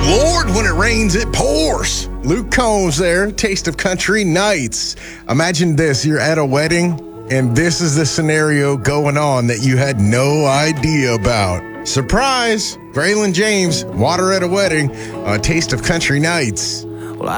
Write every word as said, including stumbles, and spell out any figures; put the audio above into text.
Lord, when it rains, it pours. Luke Combs there, Taste of Country Nights. Imagine this, you're at a wedding, and this is the scenario going on that you had no idea about. Surprise! Braylon James, Water at a Wedding, uh, Taste of Country Nights.